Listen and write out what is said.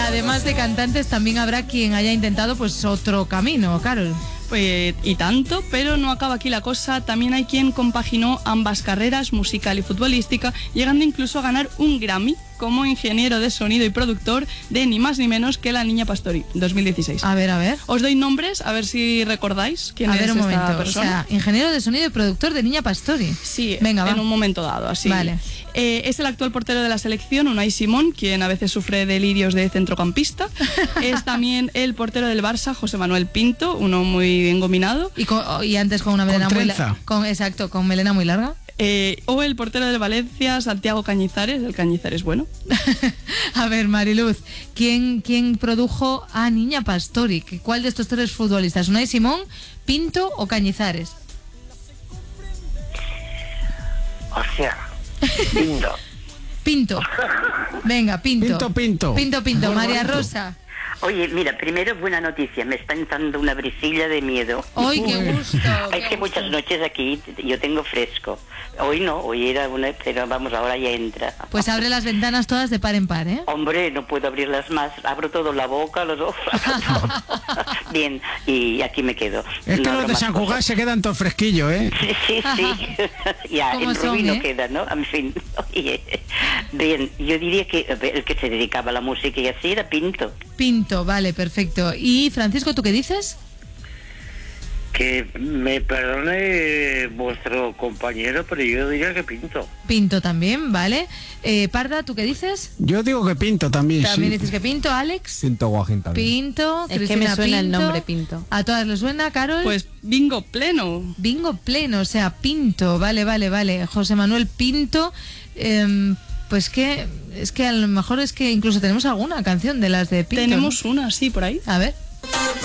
además de cantantes, también habrá quien haya intentado pues otro camino, Carol. Pues, y tanto, pero no acaba aquí la cosa. También hay quien compaginó ambas carreras, musical y futbolística, llegando incluso a ganar un Grammy como ingeniero de sonido y productor de ni más ni menos que La Niña Pastori, 2016. A ver. Os doy nombres, a ver si recordáis quién es un esta momento. persona. O sea, ingeniero de sonido y productor de Niña Pastori. Sí, venga, en un momento dado, así. Vale. Es el actual portero de la selección, Unai Simón, quien a veces sufre delirios de centrocampista. Es también el portero del Barça, José Manuel Pinto, uno muy engominado. Y antes con una melena muy larga. Exacto, con melena muy larga. O el portero del Valencia, Santiago Cañizares, el Cañizares bueno. A ver, Mariluz, ¿quién produjo a Niña Pastori? ¿Cuál de estos tres futbolistas? ¿Unai Simón, Pinto o Cañizares? O sea, Pinto. Pinto. Venga, Pinto. Pinto. María Rosa. Oye, mira, primero buena noticia, me está entrando una brisilla de miedo. ¡Ay, qué gusto! Es que muchas noches aquí yo tengo fresco. Hoy no, hoy era una, pero vamos, ahora ya entra. Pues abre las ventanas todas de par en par, ¿eh? Hombre, no puedo abrirlas más, abro todo, la boca, los ojos. Bien, y aquí me quedo. Es que No los abro de más San Cugat cosas. se quedan todos fresquillos, ¿eh? Sí. Ya, ¿Cómo en Rubí son, no queda, ¿no? En fin. Oye, bien, yo diría que el que se dedicaba a la música y así era Pinto. Pinto, vale, perfecto. Y Francisco, ¿tú qué dices? Que me perdone vuestro compañero, pero yo diría que Pinto. Pinto también, vale. Parda, ¿tú qué dices? Yo digo que Pinto también, También sí. dices que Pinto, Alex. Pinto Guajín también. Pinto, Es Cristina, que me suena el Pinto. nombre Pinto. ¿A todas les suena, Carol? Pues bingo pleno. Bingo pleno, o sea, Pinto, vale. José Manuel Pinto, pues que es que a lo mejor es que incluso tenemos alguna canción de las de Pinto. Tenemos una, sí, por ahí. A ver.